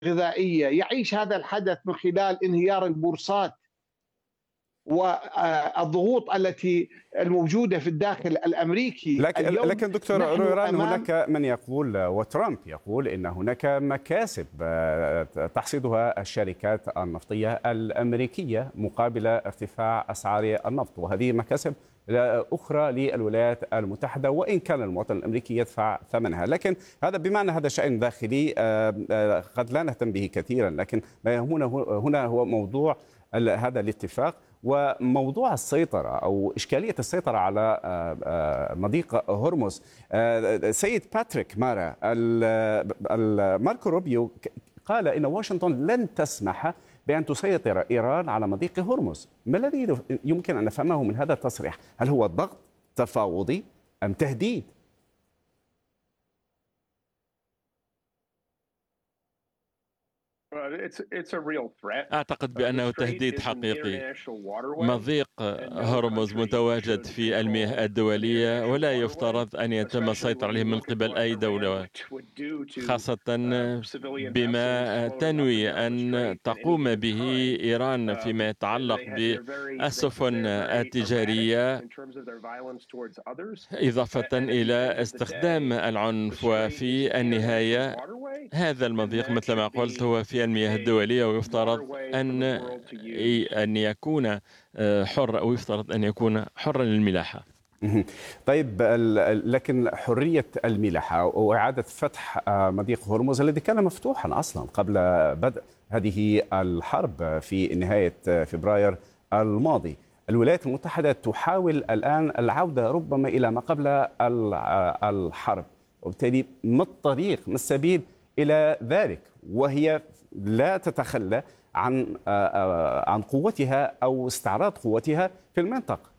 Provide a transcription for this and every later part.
غذائية، يعيش هذا الحدث من خلال انهيار البورصات والضغوط التي الموجودة في الداخل الأمريكي اليوم. لكن دكتور نحن رويران، أمام هناك من يقول وترامب يقول إن هناك مكاسب تحصدها الشركات النفطية الأمريكية مقابل ارتفاع أسعار النفط، وهذه مكاسب أخرى للولايات المتحدة وإن كان المواطن الأمريكي يدفع ثمنها. لكن هذا بمعنى هذا شأن داخلي قد لا نهتم به كثيرا، لكن ما يهمنا هنا هو موضوع هذا الاتفاق وموضوع السيطرة أو إشكالية السيطرة على مضيق هرمز. سيد باتريك مارا، ماركو روبيو قال إن واشنطن لن تسمح بأن تسيطر إيران على مضيق هرمز. ما الذي يمكن أن نفهمه من هذا التصريح؟ هل هو ضغط تفاوضي أم تهديد؟ أعتقد بأنه تهديد حقيقي. مضيق هرمز متواجد في المياه الدولية ولا يفترض أن يتم السيطرة عليه من قبل أي دولة، خاصة بما تنوي أن تقوم به إيران فيما يتعلق بالسفن التجارية، إضافة إلى استخدام العنف. وفي النهاية هذا المضيق مثل ما قلت هو في المياه الدولية، ويفترض أن يكون حر، أو يفترض أن يكون حرا للملاحة. طيب، لكن حرية الملاحة وإعادة فتح مضيق هرمز الذي كان مفتوحا أصلا قبل بدء هذه الحرب في نهاية فبراير الماضي، الولايات المتحدة تحاول الآن العودة ربما إلى ما قبل الحرب، وبالتالي ما الطريق، ما السبيل إلى ذلك، وهي لا تتخلى عن قوتها أو استعراض قوتها في المنطقة.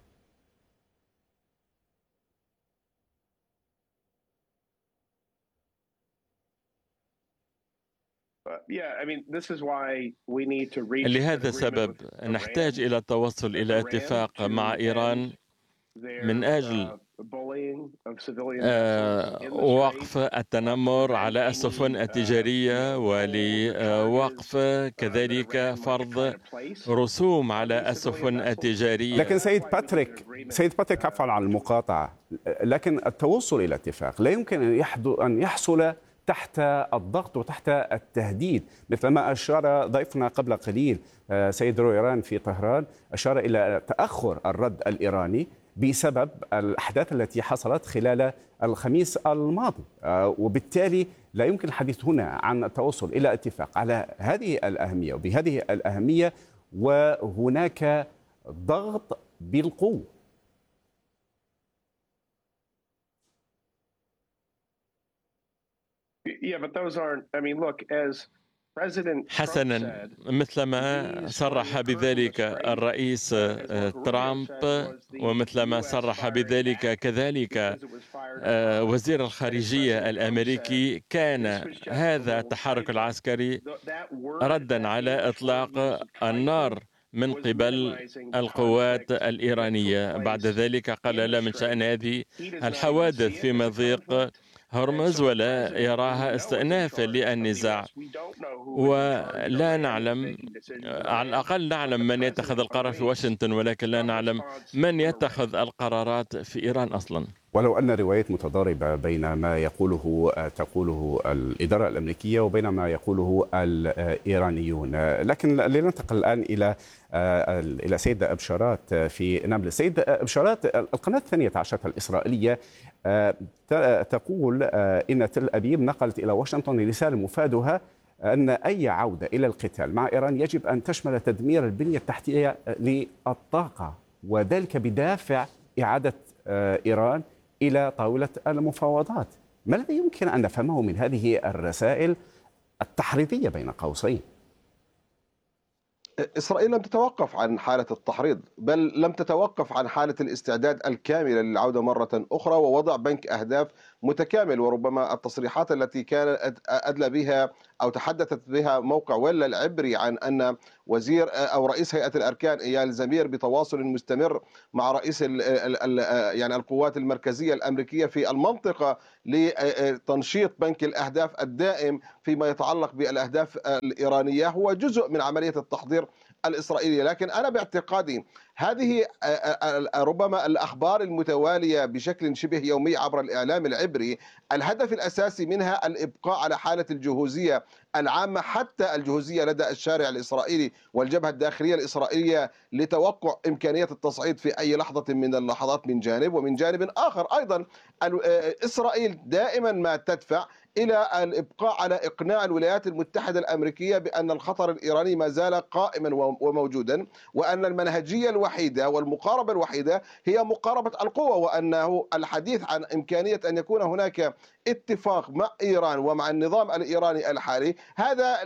لهذا السبب نحتاج إلى التوصل إلى اتفاق مع إيران من أجل وقف التنمر على السفن التجارية، ولوقف كذلك فرض رسوم على السفن التجارية. لكن سيد باتريك، عفوا عن المقاطعة، لكن التوصل إلى اتفاق لا يمكن أن يحصل تحت الضغط وتحت التهديد، مثل ما أشار ضيفنا قبل قليل سيد رويران في طهران، أشار إلى تأخر الرد الإيراني بسبب الأحداث التي حصلت خلال الخميس الماضي، وبالتالي لا يمكن الحديث هنا عن التوصل إلى اتفاق على هذه الأهمية وبهذه الأهمية وهناك ضغط بالقوة. حسنا، مثلما صرح بذلك الرئيس ترامب، ومثلما صرح بذلك كذلك وزير الخارجية الأمريكي، كان هذا التحرك العسكري ردا على إطلاق النار من قبل القوات الإيرانية. بعد ذلك قال لا من شأن هذه الحوادث في مضيق هرمز ولا يراها استئنافا للنزاع، ولا نعلم، على الأقل نعلم من يتخذ القرار في واشنطن، ولكن لا نعلم من يتخذ القرارات في إيران أصلا. ولو أن الروايات متضاربة بين ما تقوله الإدارة الأمريكية وبين ما يقوله الإيرانيون، لكن لننتقل الآن إلى سيد أبشارات في نابلس. سيد أبشارات، القناة الثانية عشرة الإسرائيلية تقول إن تل أبيب نقلت إلى واشنطن رسالة مفادها أن أي عودة إلى القتال مع إيران يجب أن تشمل تدمير البنية التحتية للطاقة، وذلك بدافع إعادة إيران إلى طاولة المفاوضات. ما الذي يمكن أن نفهمه من هذه الرسائل التحريضية بين قوسين؟ إسرائيل لم تتوقف عن حالة التحريض، بل لم تتوقف عن حالة الاستعداد الكاملة للعودة مرة أخرى ووضع بنك أهداف متكامل. وربما التصريحات التي كان أدلى بها أو تحدثت بها موقع ولا العبري عن أن وزير أو رئيس هيئة الأركان إيال زمير بتواصل مستمر مع رئيس يعني القوات المركزية الأمريكية في المنطقة لتنشيط بنك الأهداف الدائم فيما يتعلق بالأهداف الإيرانية هو جزء من عملية التحضير الإسرائيلية. لكن أنا باعتقادي هذه ربما الأخبار المتوالية بشكل شبه يومي عبر الإعلام العبري الهدف الأساسي منها الإبقاء على حالة الجهوزية العامة، حتى الجهوزية لدى الشارع الإسرائيلي والجبهة الداخلية الإسرائيلية لتوقع إمكانية التصعيد في أي لحظة من اللحظات من جانب. ومن جانب آخر أيضا إسرائيل دائما ما تدفع إلى الإبقاء على إقناع الولايات المتحدة الأمريكية بأن الخطر الإيراني ما زال قائما وموجودا، وأن المنهجية الوحيدة والمقاربة الوحيدة هي مقاربة القوة، وأنه الحديث عن إمكانية أن يكون هناك اتفاق مع إيران ومع النظام الإيراني الحالي هذا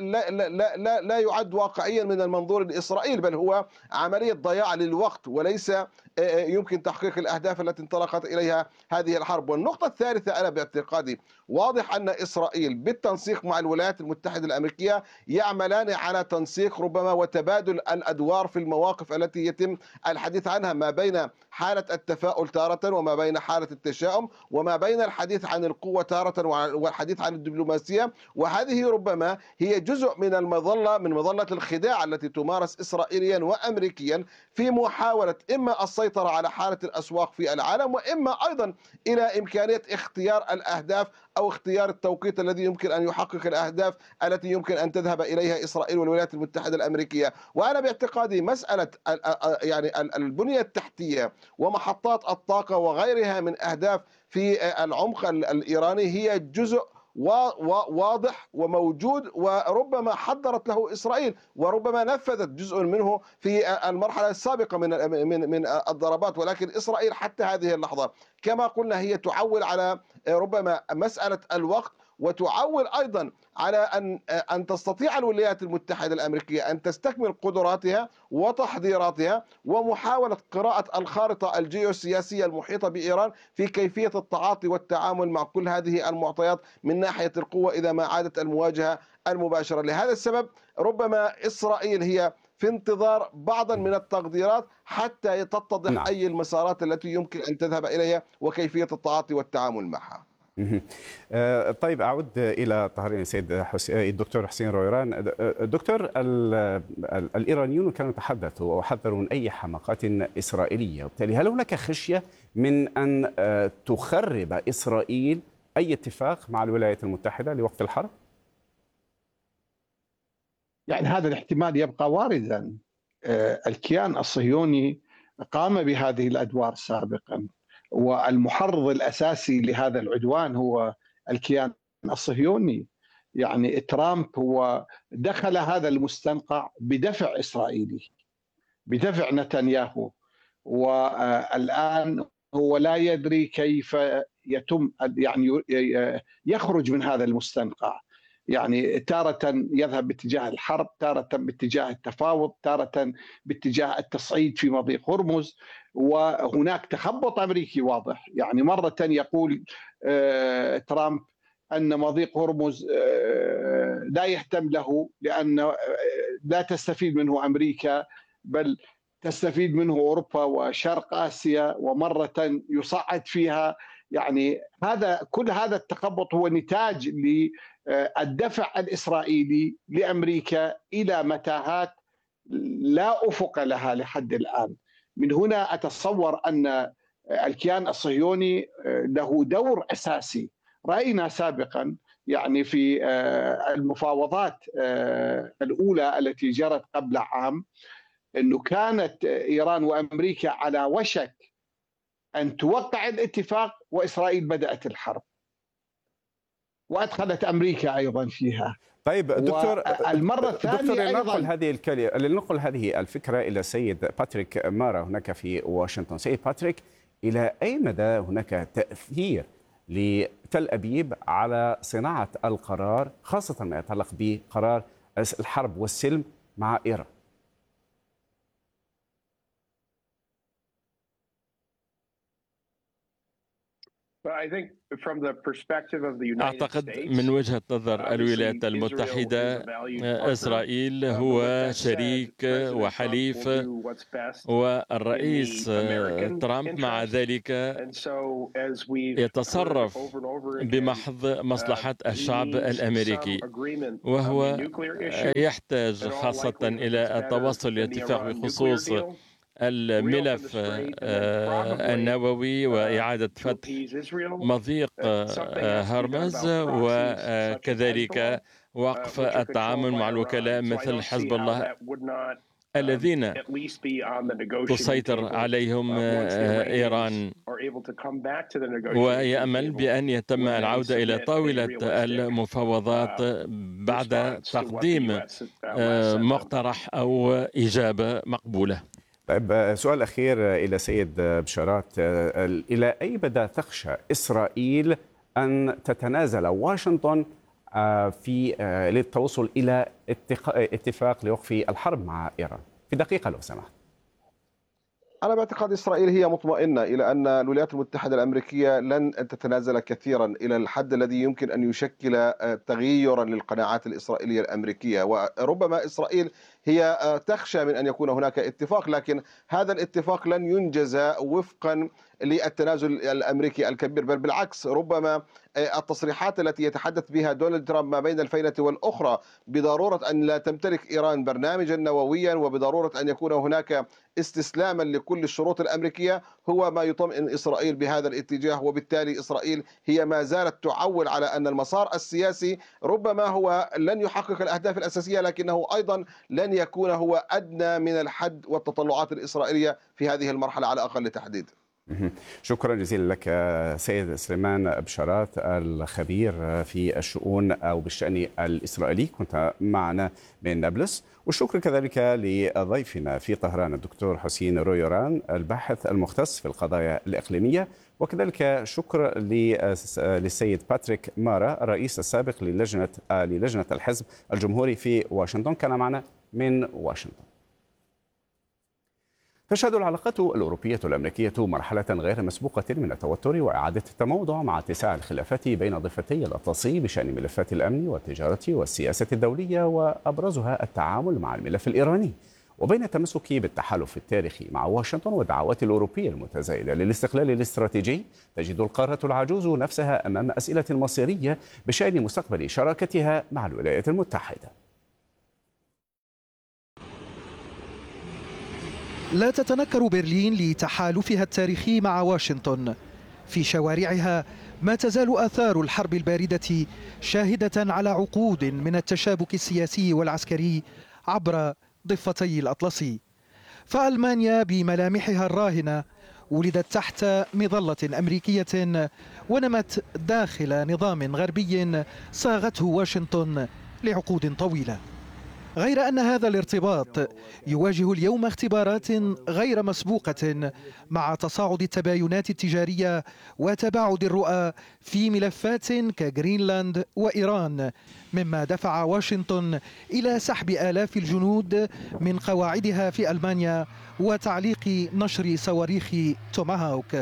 لا يعد واقعيا من المنظور الإسرائيلي، بل هو عملية ضياع للوقت وليس يمكن تحقيق الأهداف التي انطلقت إليها هذه الحرب. والنقطة الثالثة أنا باعتقادي واضح أن إسرائيل بالتنسيق مع الولايات المتحدة الأمريكية يعملان على تنسيق ربما وتبادل الأدوار في المواقف التي يتم الحديث عنها، ما بين حالة التفاؤل تارة وما بين حالة التشاؤم، وما بين الحديث عن القوة تارة والحديث عن الدبلوماسية. وهذه ربما هي جزء من مظلة الخداع التي تمارس إسرائيليا وأمريكيا في محاولة إما السيطرة على حالة الأسواق في العالم، وإما أيضا إلى إمكانية اختيار الأهداف أو اختيار التوقيت الذي يمكن أن يحقق الأهداف التي يمكن أن تذهب إليها إسرائيل والولايات المتحدة الأمريكية. وأنا باعتقادي مسألة يعني البنية التحتية ومحطات الطاقة وغيرها من أهداف في العمق الإيراني هي جزء واضح وموجود، وربما حضرت له إسرائيل وربما نفذت جزء منه في المرحلة السابقة من الضربات. ولكن إسرائيل حتى هذه اللحظة كما قلنا هي تعول على ربما مسألة الوقت، وتعول أيضا على أن تستطيع الولايات المتحدة الأمريكية أن تستكمل قدراتها وتحضيراتها ومحاولة قراءة الخارطة الجيوسياسية المحيطة بإيران في كيفية التعاطي والتعامل مع كل هذه المعطيات من ناحية القوة إذا ما عادت المواجهة المباشرة. لهذا السبب ربما إسرائيل هي في انتظار بعضا من التقديرات حتى تتضح أي المسارات التي يمكن أن تذهب إليها وكيفية التعاطي والتعامل معها. طيب أعود إلى طهرين الدكتور حسين رويران. دكتور، الإيرانيون كانوا يتحدثوا وحذروا من أي حماقات إسرائيلية، وبالتالي هل هناك خشية من أن تخرب إسرائيل أي اتفاق مع الولايات المتحدة لوقف الحرب؟ يعني هذا الاحتمال يبقى واردا. الكيان الصهيوني قام بهذه الأدوار سابقا، والمحرض الأساسي لهذا العدوان هو الكيان الصهيوني. يعني ترامب هو دخل هذا المستنقع بدفع إسرائيلي، بدفع نتنياهو، والآن هو لا يدري كيف يتم يعني يخرج من هذا المستنقع. يعني تارة يذهب باتجاه الحرب، تارة باتجاه التفاوض، تارة باتجاه التصعيد في مضيق هرمز، وهناك تخبط أمريكي واضح. يعني مرة يقول ترامب أن مضيق هرمز لا يهتم له لأن لا تستفيد منه أمريكا بل تستفيد منه أوروبا وشرق آسيا، ومرة يصعد فيها. يعني كل هذا التخبط هو نتاج للدفع الإسرائيلي لأمريكا إلى متاهات لا أفق لها لحد الآن. من هنا أتصور أن الكيان الصهيوني له دور أساسي. رأينا سابقا يعني في المفاوضات الأولى التي جرت قبل عام أنه كانت إيران وأمريكا على وشك أن توقع الاتفاق، وإسرائيل بدأت الحرب وأدخلت أمريكا أيضا فيها. طيب دكتور، المرة الثانية لننقل هذه الفكرة إلى السيد باتريك مارا هناك في واشنطن. سيد باتريك، إلى أي مدى هناك تأثير لتل أبيب على صناعة القرار، خاصة ما يتعلق بقرار الحرب والسلم مع إيران؟ أعتقد من وجهة نظر الولايات المتحدة إسرائيل هو شريك وحليف، والرئيس ترامب مع ذلك يتصرف بمحض مصلحة الشعب الأمريكي، وهو يحتاج خاصة إلى التوصل لاتفاق بخصوص الملف النووي وإعادة فتح مضيق هرمز، وكذلك وقف التعامل مع الوكلاء مثل حزب الله الذين تسيطر عليهم إيران، ويأمل بأن يتم العودة إلى طاولة المفاوضات بعد تقديم مقترح أو إجابة مقبولة. طيب، سؤال أخير إلى سيد بشارات، إلى أي مدى تخشى إسرائيل أن تتنازل واشنطن في للتوصل إلى اتفاق لوقف الحرب مع إيران؟ في دقيقة لو سمحت. أنا باعتقاد إسرائيل هي مطمئنة إلى أن الولايات المتحدة الأمريكية لن تتنازل كثيرا إلى الحد الذي يمكن أن يشكل تغييرا للقناعات الإسرائيلية الأمريكية، وربما إسرائيل هي تخشى من أن يكون هناك اتفاق، لكن هذا الاتفاق لن ينجز وفقا للتنازل الأمريكي الكبير، بل بالعكس ربما التصريحات التي يتحدث بها دونالد ترامب ما بين الفينة والأخرى بضرورة أن لا تمتلك إيران برنامجا نوويا وبضرورة أن يكون هناك استسلاما لكل الشروط الأمريكية هو ما يطمئن إسرائيل بهذا الاتجاه، وبالتالي إسرائيل هي ما زالت تعول على أن المسار السياسي ربما هو لن يحقق الأهداف الأساسية، لكنه أيضا لن يكون هو أدنى من الحد والتطلعات الإسرائيلية في هذه المرحلة على أقل تحديد. شكرا جزيلا لك سيد سليمان بشارات، الخبير في الشؤون أو بالشأن الإسرائيلي، كنت معنا من نابلس. والشكر كذلك لضيفنا في طهران الدكتور حسين رويوران، الباحث المختص في القضايا الإقليمية، وكذلك شكر للسيد باتريك مارا الرئيس السابق للجنة الحزب الجمهوري في واشنطن، كان معنا من واشنطن. تشهد العلاقات الأوروبية الأمريكية مرحلة غير مسبوقة من التوتر وإعادة التموضع مع اتساع الخلافات بين ضفتي الأطلسي بشأن ملفات الأمن والتجارة والسياسة الدولية، وأبرزها التعامل مع الملف الإيراني. وبين التمسك بالتحالف التاريخي مع واشنطن والدعوات الأوروبية المتزايدة للاستقلال الاستراتيجي، تجد القارة العجوز نفسها أمام أسئلة مصيرية بشأن مستقبل شراكتها مع الولايات المتحدة. لا تتنكر برلين لتحالفها التاريخي مع واشنطن. في شوارعها ما تزال آثار الحرب الباردة شاهدة على عقود من التشابك السياسي والعسكري عبر ضفتي الأطلسي. فألمانيا بملامحها الراهنة ولدت تحت مظلة أمريكية ونمت داخل نظام غربي صاغته واشنطن لعقود طويلة، غير أن هذا الارتباط يواجه اليوم اختبارات غير مسبوقة مع تصاعد التباينات التجارية وتباعد الرؤى في ملفات كغرينلاند وإيران، مما دفع واشنطن إلى سحب آلاف الجنود من قواعدها في ألمانيا وتعليق نشر صواريخ توماهوك.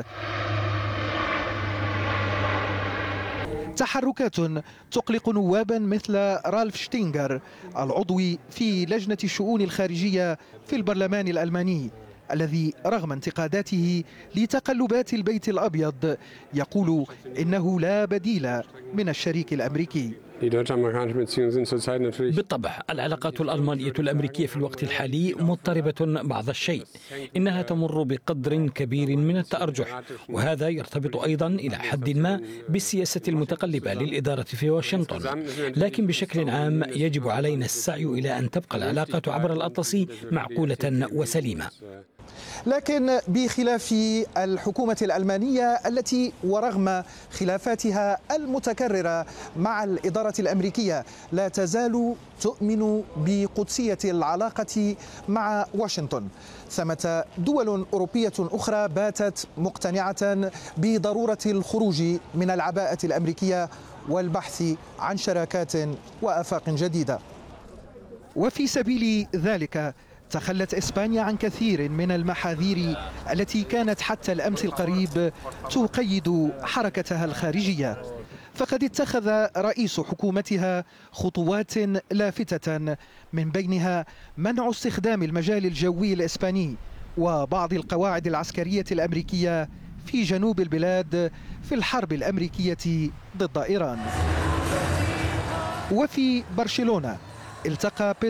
تحركات تقلق نوابا مثل رالف شتينغر العضو في لجنة الشؤون الخارجية في البرلمان الألماني، الذي رغم انتقاداته لتقلبات البيت الأبيض يقول إنه لا بديل من الشريك الأمريكي. بالطبع العلاقات الألمانية الأمريكية في الوقت الحالي مضطربة بعض الشيء، إنها تمر بقدر كبير من التأرجح، وهذا يرتبط أيضا إلى حد ما بالسياسة المتقلبة للإدارة في واشنطن. لكن بشكل عام يجب علينا السعي إلى أن تبقى العلاقات عبر الأطلسي معقولة وسليمة. لكن بخلاف الحكومة الألمانية التي ورغم خلافاتها المتكررة مع الإدارة الأمريكية لا تزال تؤمن بقدسية العلاقة مع واشنطن، ثمة دول أوروبية أخرى باتت مقتنعة بضرورة الخروج من العباءة الأمريكية والبحث عن شراكات وآفاق جديدة. وفي سبيل ذلك تخلت إسبانيا عن كثير من المحاذير التي كانت حتى الأمس القريب تقيد حركتها الخارجية. فقد اتخذ رئيس حكومتها خطوات لافتة، من بينها منع استخدام المجال الجوي الإسباني وبعض القواعد العسكرية الأمريكية في جنوب البلاد في الحرب الأمريكية ضد إيران. وفي برشلونة التقى